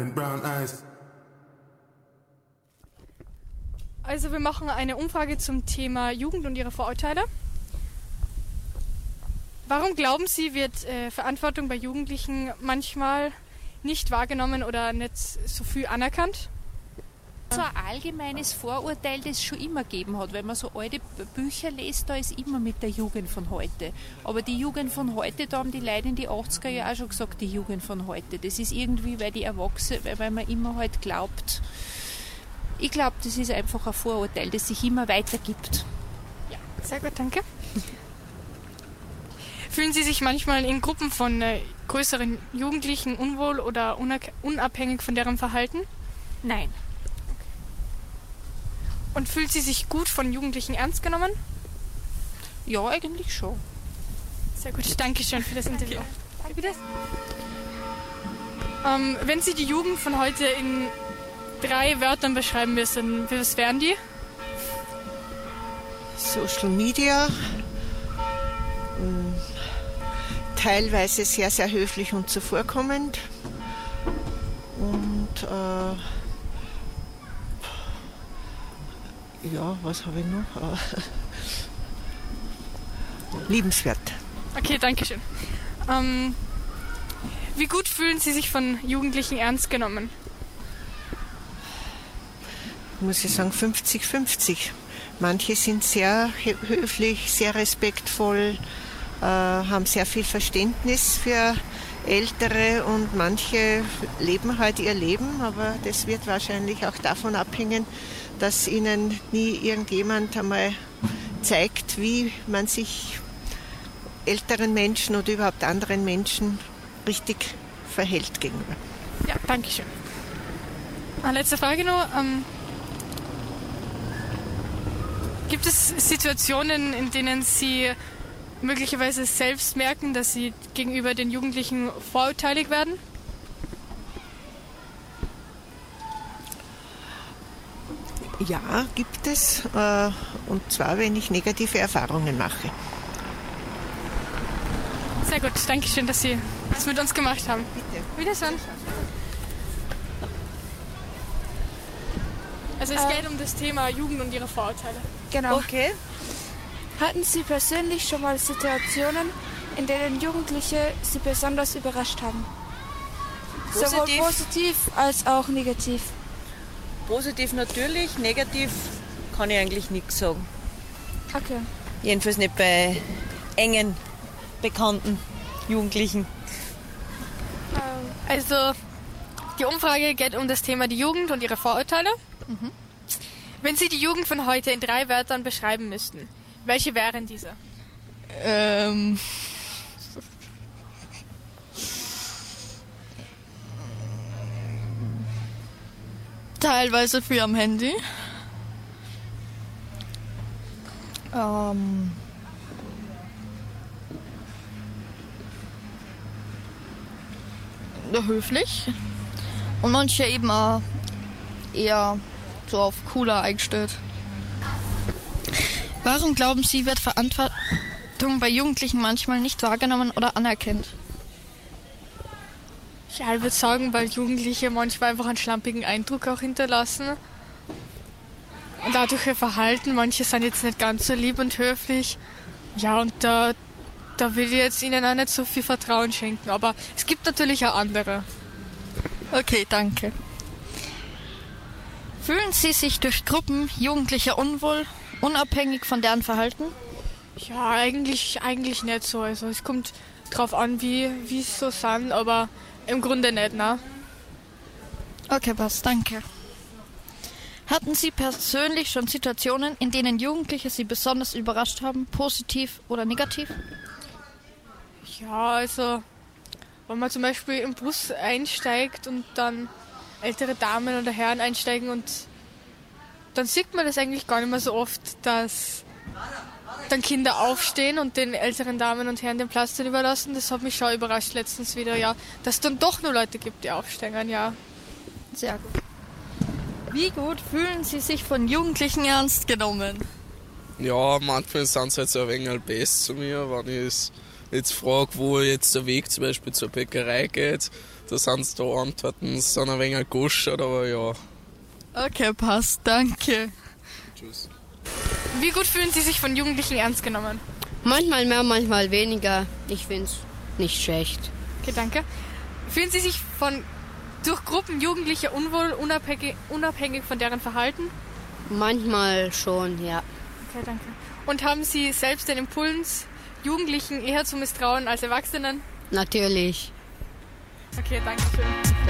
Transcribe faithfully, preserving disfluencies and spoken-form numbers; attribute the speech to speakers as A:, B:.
A: and brown eyes.
B: Also wir machen eine Umfrage zum Thema Jugend und ihre Vorurteile. Warum glauben Sie, wird äh, Verantwortung bei Jugendlichen manchmal nicht wahrgenommen oder nicht so viel anerkannt?
C: So ein allgemeines Vorurteil, das es schon immer gegeben hat. Wenn man so alte Bücher liest, da ist immer mit der Jugend von heute. Aber die Jugend von heute, da haben die Leute in die achtziger Jahre auch schon gesagt, die Jugend von heute. Das ist irgendwie, weil die Erwachsenen, weil man immer halt glaubt. Ich glaube, das ist einfach ein Vorurteil, das sich immer weitergibt.
B: Ja, sehr gut, danke. Fühlen Sie sich manchmal in Gruppen von äh, größeren Jugendlichen unwohl oder unabhängig von deren Verhalten?
C: Nein.
B: Und fühlt Sie sich gut von Jugendlichen ernst genommen?
C: Ja, eigentlich schon.
B: Sehr gut, danke schön für das Interview. Danke. Bitte. Ähm, wenn Sie die Jugend von heute in drei Wörtern beschreiben müssen, was wären die?
D: Social Media, teilweise sehr, sehr höflich und zuvorkommend und äh, ja, was habe ich noch? Liebenswert.
B: Okay, danke schön. Ähm, wie gut fühlen Sie sich von Jugendlichen ernst genommen?
D: Muss ich sagen, fünfzig fünfzig. Manche sind sehr höflich, sehr respektvoll, äh, haben sehr viel Verständnis für Ältere und manche leben halt ihr Leben, aber das wird wahrscheinlich auch davon abhängen, dass ihnen nie irgendjemand einmal zeigt, wie man sich älteren Menschen oder überhaupt anderen Menschen richtig verhält gegenüber.
B: Ja, danke schön. Eine letzte Frage nur. Ähm, gibt es Situationen, in denen Sie möglicherweise selbst merken, dass Sie gegenüber den Jugendlichen vorurteilig werden?
D: Ja, gibt es. Äh, und zwar, wenn ich negative Erfahrungen mache.
B: Sehr gut, danke schön, dass Sie das mit uns gemacht haben.
D: Bitte.
B: Wiedersehen. Also es
E: Äh,
B: geht um das Thema Jugend und ihre Vorurteile.
E: Genau.
D: Okay.
E: Hatten Sie persönlich schon mal Situationen, in denen Jugendliche Sie besonders überrascht haben?
F: Positiv.
E: Sowohl positiv als auch negativ.
F: Positiv natürlich, negativ kann ich eigentlich nichts sagen.
E: Okay.
F: Jedenfalls nicht bei engen, bekannten Jugendlichen.
B: Also die Umfrage geht um das Thema die Jugend und ihre Vorurteile. Mhm. Wenn Sie die Jugend von heute in drei Wörtern beschreiben müssten, welche wären diese?
G: Ähm... Teilweise viel am Handy. Ähm... höflich. Und manche eben auch eher so auf cooler eingestellt. Warum glauben Sie, wird Verantwortung bei Jugendlichen manchmal nicht wahrgenommen oder anerkannt?
B: Ja, ich würde sagen, weil Jugendliche manchmal einfach einen schlampigen Eindruck auch hinterlassen. Und dadurch ihr Verhalten, manche sind jetzt nicht ganz so lieb und höflich. Ja, und da, da will ich jetzt ihnen auch nicht so viel Vertrauen schenken. Aber es gibt natürlich auch andere.
G: Okay, danke. Fühlen Sie sich durch Gruppen Jugendlicher unwohl, unabhängig von deren Verhalten?
B: Ja, eigentlich, eigentlich nicht so. Also es kommt drauf an, wie wie es so sind, aber im Grunde nicht, ne?
G: Okay, passt, danke. Hatten Sie persönlich schon Situationen, in denen Jugendliche Sie besonders überrascht haben, positiv oder negativ?
B: Ja, also wenn man zum Beispiel im Bus einsteigt und dann ältere Damen oder Herren einsteigen und dann sieht man das eigentlich gar nicht mehr so oft, dass dann Kinder aufstehen und den älteren Damen und Herren den Platz dann überlassen. Das hat mich schon überrascht letztens wieder, ja, dass es dann doch nur Leute gibt, die aufstehen, ja.
G: Sehr gut. Wie gut fühlen Sie sich von Jugendlichen ernst genommen?
H: Ja, manchmal sind sie halt so ein wenig best zu mir, wenn ich
A: jetzt frage, wo jetzt der Weg zum Beispiel zur Bäckerei geht, da sind es da Antworten, es sind ein wenig goschert, aber ja.
G: Okay, passt, danke.
A: Tschüss.
B: Wie gut fühlen Sie sich von Jugendlichen ernst genommen?
H: Manchmal mehr, manchmal weniger. Ich finde es nicht schlecht.
B: Okay, danke. Fühlen Sie sich von durch Gruppen Jugendlicher unwohl, unabhängig, unabhängig von deren Verhalten?
H: Manchmal schon, ja.
B: Okay, danke. Und haben Sie selbst den Impuls, Jugendlichen eher zu misstrauen als Erwachsenen?
H: Natürlich.
B: Okay, danke schön.